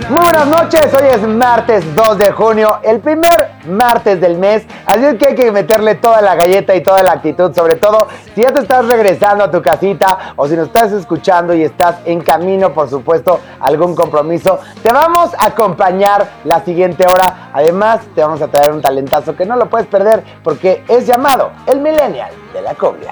Muy buenas noches, hoy es martes 2 de junio, el primer martes del mes, así es que hay que meterle toda la galleta y toda la actitud, sobre todo si ya te estás regresando a tu casita o si nos estás escuchando y estás en camino, por supuesto, a algún compromiso. Te vamos a acompañar la siguiente hora, además te vamos a traer un talentazo que no lo puedes perder porque es llamado el Millennial de la Cumbia.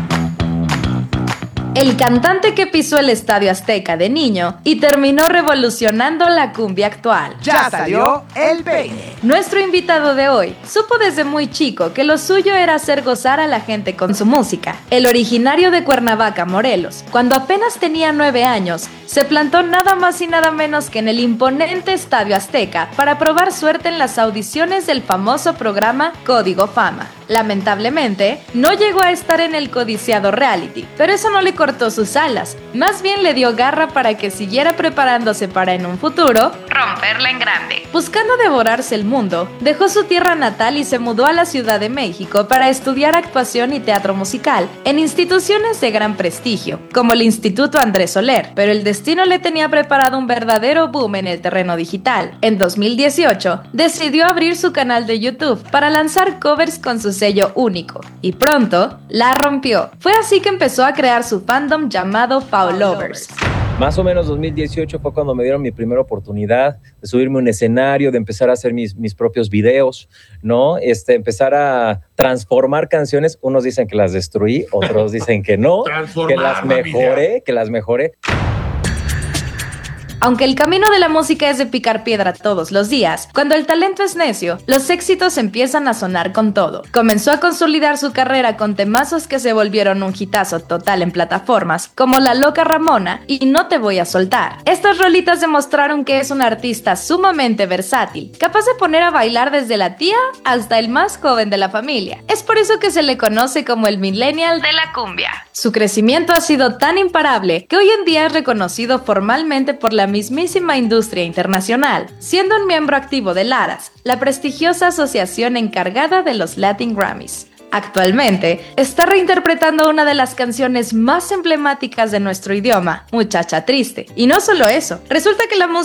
El cantante que pisó el Estadio Azteca de niño y terminó revolucionando la cumbia actual. Ya salió el peine. Nuestro invitado de hoy supo desde muy chico que lo suyo era hacer gozar a la gente con su música. El originario de Cuernavaca, Morelos, cuando apenas tenía 9 años, se plantó nada más y nada menos que en el imponente Estadio Azteca para probar suerte en las audiciones del famoso programa Código Fama. Lamentablemente, no llegó a estar en el codiciado reality, pero eso no le cortó sus alas, más bien le dio garra para que siguiera preparándose para en un futuro romperla en grande. Buscando devorarse el mundo, dejó su tierra natal y se mudó a la Ciudad de México para estudiar actuación y teatro musical en instituciones de gran prestigio, como el Instituto Andrés Soler, pero el destino le tenía preparado un verdadero boom en el terreno digital. En 2018, decidió abrir su canal de YouTube para lanzar covers con su sello único, y pronto la rompió. Fue así que empezó a crear su fandom llamado Paulovers. Más o menos 2018 fue cuando me dieron mi primera oportunidad de subirme a un escenario, de empezar a hacer mis propios videos, ¿no? Empezar a transformar canciones. Unos dicen que las destruí, otros dicen que no, que las mejoré. Aunque el camino de la música es de picar piedra todos los días, cuando el talento es necio, los éxitos empiezan a sonar con todo. Comenzó a consolidar su carrera con temazos que se volvieron un hitazo total en plataformas, como La Loca Ramona y No Te Voy a Soltar. Estas rolitas demostraron que es un artista sumamente versátil, capaz de poner a bailar desde la tía hasta el más joven de la familia. Es por eso que se le conoce como el Millennial de la Cumbia. Su crecimiento ha sido tan imparable que hoy en día es reconocido formalmente por la mismísima industria internacional, siendo un miembro activo de LARAS, la prestigiosa asociación encargada de los Latin Grammys. Actualmente, está reinterpretando una de las canciones más emblemáticas de nuestro idioma, Muchacha Triste. Y no solo eso, resulta que la música